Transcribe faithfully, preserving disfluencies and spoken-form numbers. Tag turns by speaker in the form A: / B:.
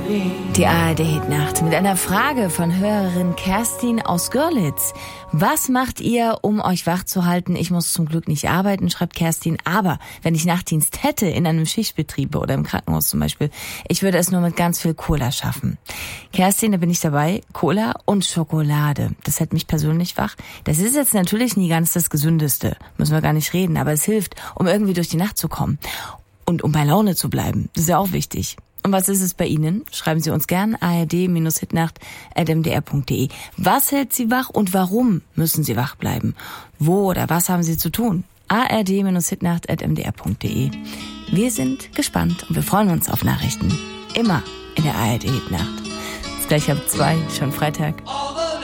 A: Die A R D-Hitnacht mit einer Frage von Hörerin Kerstin aus Görlitz. Was macht ihr, um euch wach zu halten? Ich muss zum Glück nicht arbeiten, schreibt Kerstin. Aber wenn ich Nachtdienst hätte, in einem Schichtbetrieb oder im Krankenhaus zum Beispiel, ich würde es nur mit ganz viel Cola schaffen. Kerstin, da bin ich dabei. Cola und Schokolade. Das hält mich persönlich wach. Das ist jetzt natürlich nie ganz das Gesündeste. Müssen wir gar nicht reden. Aber es hilft, um irgendwie durch die Nacht zu kommen. Und um bei Laune zu bleiben. Das ist ja auch wichtig. Und was ist es bei Ihnen? Schreiben Sie uns gern a r d hitnacht at m d r punkt d e. Was hält Sie wach und warum müssen Sie wach bleiben? Wo oder was haben Sie zu tun? a r d hitnacht at m d r punkt d e. Wir sind gespannt und wir freuen uns auf Nachrichten. Immer in der A R D-Hitnacht. Jetzt gleich ab zwei, schon Freitag.